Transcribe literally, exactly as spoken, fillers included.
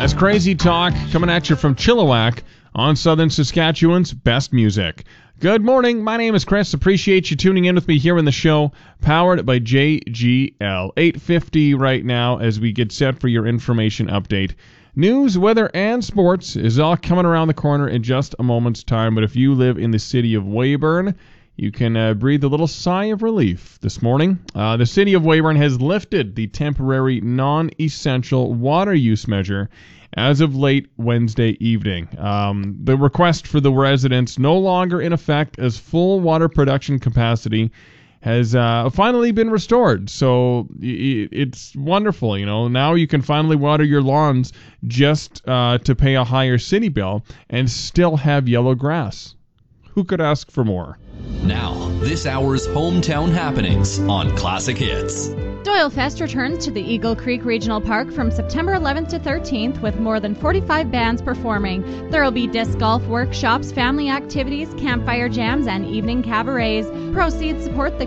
That's Crazy Talk coming at you from Chilliwack on Southern Saskatchewan's best music. Good morning. My name is Chris. Appreciate you tuning in with me here in the show, powered by J G L. eight fifty right now as we get set for your information update. News, weather, and sports is all coming around the corner in just a moment's time. But if you live in the city of Weyburn, you can uh, breathe a little sigh of relief this morning. Uh, the city of Weyburn has lifted the temporary non-essential water use measure as of late Wednesday evening. Um, the request for the residents no longer in effect as full water production capacity has uh, finally been restored. So it's wonderful, you know. Now you can finally water your lawns just uh, to pay a higher city bill and still have yellow grass. Who could ask for more? Now, this hour's hometown happenings on Classic Hits. Doyle Fest returns to the Eagle Creek Regional Park from September eleventh to thirteenth with more than forty-five bands performing. There will be disc golf workshops, family activities, campfire jams, and evening cabarets. Proceeds support the